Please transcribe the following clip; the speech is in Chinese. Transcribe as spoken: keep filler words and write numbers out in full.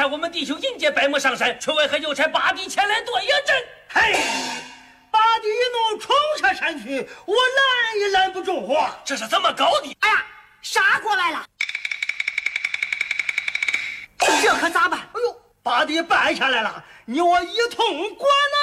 看我们弟兄迎接白木上山，却为何又差八弟前来夺营阵？ 嘿，八弟一怒冲下山去，我拦也拦不住啊！ 这是怎么搞的？ 哎呀，杀过来了！这可咋办？ 哎呦，八弟败下来了，你我一同关